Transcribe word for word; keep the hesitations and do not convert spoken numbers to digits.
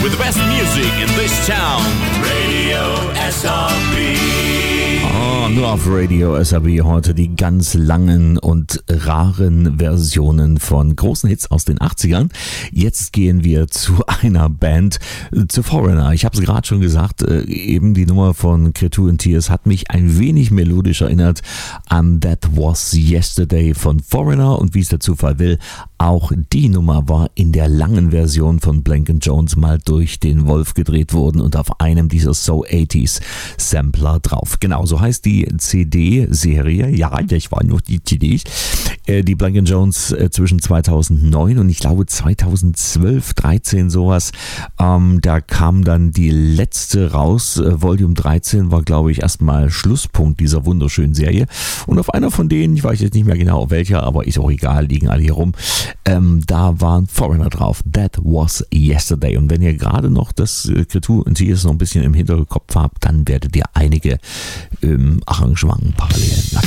with the best music in this town. Radio S R B. Oh, nur auf Radio S R B heute die ganz langen und raren Versionen von großen Hits aus den achtzigern. Jetzt gehen wir zu einer Band, zu Foreigner. Ich habe es gerade schon gesagt, eben die Nummer von Cretu and Tears hat mich ein wenig melodisch erinnert an That Was Yesterday von Foreigner, und wie es der Zufall will, auch die Nummer war in der langen Version von Blank and Jones mal durch den Wolf gedreht worden und auf einem dieser So achtziger Sampler drauf. Genau, so heißt die C D-Serie. Ja, das waren noch die C Ds. Die Blank and Jones zwischen zweitausendneun und ich glaube zweitausendzwölf, dreizehn sowas. Ähm, da kam dann die letzte raus. Volume dreizehn war, glaube ich, erstmal Schlusspunkt dieser wunderschönen Serie. Und auf einer von denen, ich weiß jetzt nicht mehr genau auf welcher, aber ist auch egal, liegen alle hier rum. Ähm, da waren Foreigner drauf. That Was Yesterday. Und wenn ihr gerade noch das äh, Cretu and Tears noch ein bisschen im Hinterkopf habt, dann werdet ihr einige ähm, Arrangements parallel